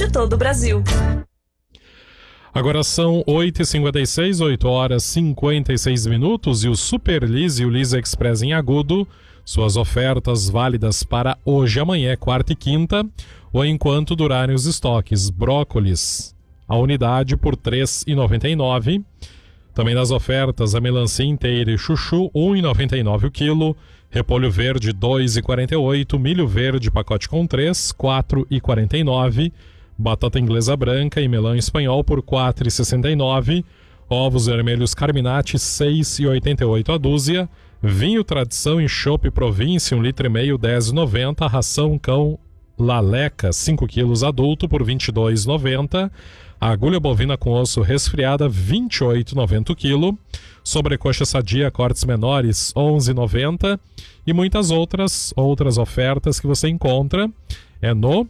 de todo o Brasil. Agora são 8h56, 8 horas 56 minutos, e o Super Lis e o Lis Express em Agudo, suas ofertas válidas para hoje, amanhã, quarta e quinta, ou enquanto durarem os estoques. Brócolis, a unidade por R$ 3,99. Também nas ofertas, a melancia inteira e chuchu, R$ 1,99 o quilo. Repolho verde, R$ 2,48. Milho verde, pacote com 3, R$ 4,49. Batata inglesa branca e melão espanhol por R$ 4,69. Ovos vermelhos Carminati, R$ 6,88 a dúzia. Vinho Tradição e Chopp Província, 1,5 litro, R$ 10,90. Ração cão Laleca, 5 quilos adulto por R$ 22,90. Agulha bovina com osso resfriada, R$ 28,90 o quilo. Sobrecoxa sadia, cortes menores, R$ 11,90. E muitas outras ofertas que você encontra no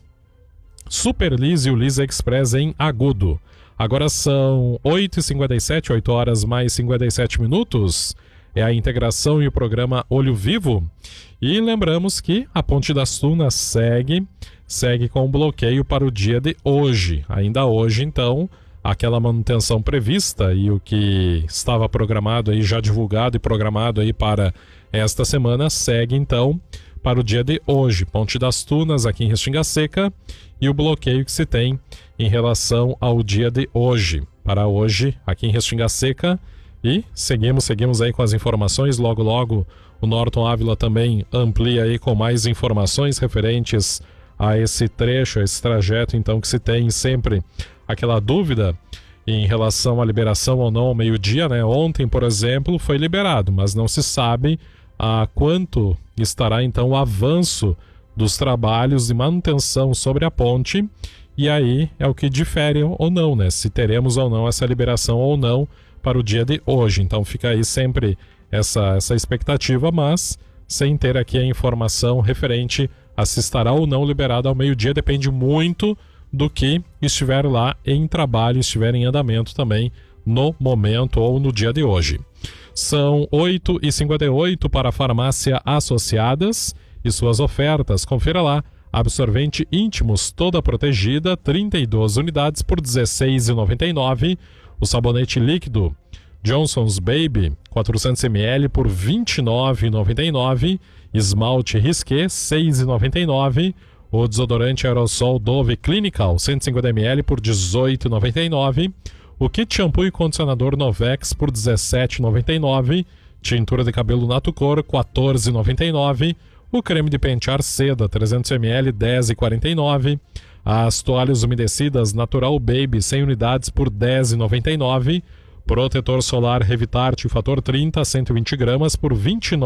Super Lis e o Lis Express em Agudo. Agora são 8h57, 8 horas mais 57 minutos. É a integração e o programa Olho Vivo. E lembramos que a Ponte das Tunas segue com bloqueio para o dia de hoje. Ainda hoje, então, aquela manutenção prevista e o que estava programado aí, já divulgado e programado aí para esta semana, segue então para o dia de hoje. Ponte das Tunas aqui em Restinga Seca e o bloqueio que se tem em relação ao dia de hoje. Para hoje, aqui em Restinga Seca. E seguimos aí com as informações. Logo o Norton Ávila também amplia aí com mais informações referentes a esse trecho, a esse trajeto, então, que se tem sempre aquela dúvida em relação à liberação ou não ao meio-dia, né? Ontem, por exemplo, foi liberado, mas não se sabe a quanto estará então o avanço dos trabalhos de manutenção sobre a ponte, e aí é o que difere ou não, né? Se teremos ou não essa liberação ou não para o dia de hoje. Então fica aí sempre essa expectativa, mas sem ter aqui a informação referente a se estará ou não liberado ao meio-dia. Depende muito do que estiver lá em trabalho, estiver em andamento também no momento ou no dia de hoje. São 8h58 para a Farmácia Associadas e suas ofertas. Confira lá. Absorvente Íntimos toda protegida, 32 unidades por R$ 16,99. O sabonete líquido Johnson's Baby, 400ml por R$ 29,99. Esmalte Risqué, R$ 6,99. O desodorante aerossol Dove Clinical, 150ml por R$ 18,99. O kit shampoo e condicionador Novex por R$ 17,99. Tintura de cabelo Natocor, R$ 14,99. O creme de pentear Seda, 300ml, R$ 10,49. As toalhas umedecidas Natural Baby, 100 unidades por R$ 10,99. Protetor solar Revitarte Fator 30, 120 gramas por R$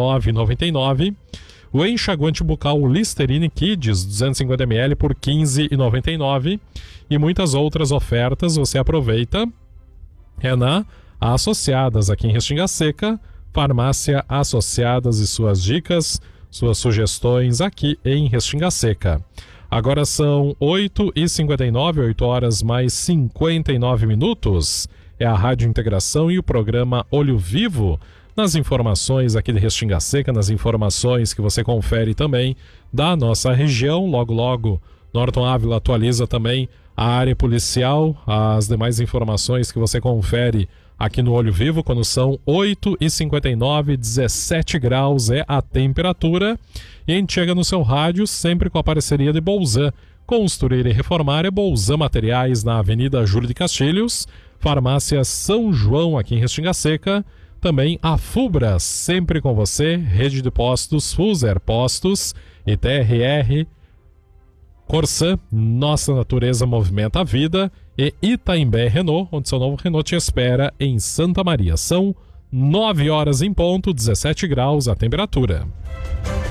29,99. O enxaguante bucal Listerine Kids, 250ml por R$ 15,99. E muitas outras ofertas você aproveita na Associadas, aqui em Restinga Seca. Farmácia Associadas e suas dicas, suas sugestões aqui em Restinga Seca. Agora são 8h59, 8 horas mais 59 minutos. É a Rádio Integração e o programa Olho Vivo. Nas informações aqui de Restinga Seca, nas informações que você confere também da nossa região. Logo, Norton Ávila atualiza também a área policial, as demais informações que você confere aqui no Olho Vivo, quando são 8h59, 17 graus é a temperatura. E a gente chega no seu rádio sempre com a parceria de Bolzan. Construir e reformar é Bolzan Materiais, na Avenida Júlio de Castilhos. Farmácia São João, aqui em Restinga Seca. Também a Fubra, sempre com você. Rede de postos, Fuser Postos e TRR. Corsan, nossa natureza movimenta a vida. E Itaimbé Renault, onde seu novo Renault te espera em Santa Maria. São 9 horas em ponto, 17 graus a temperatura.